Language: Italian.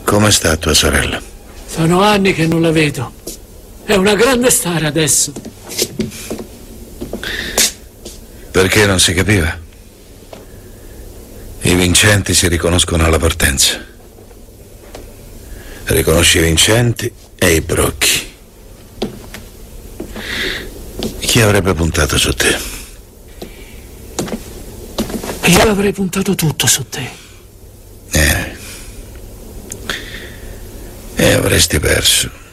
Come sta tua sorella? Sono anni che non la vedo. È una grande star adesso. Perché non si capiva? I vincenti si riconoscono alla partenza. Riconosci i vincenti e i brocchi. Chi avrebbe puntato su te? Io avrei puntato tutto su te. E avresti perso.